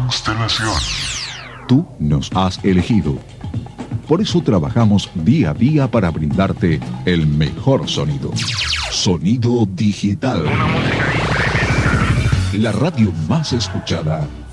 Constelación. Tú nos has elegido. Por eso trabajamos día a día para brindarte el mejor sonido. Sonido digital. Una música ahí tremenda. La radio más escuchada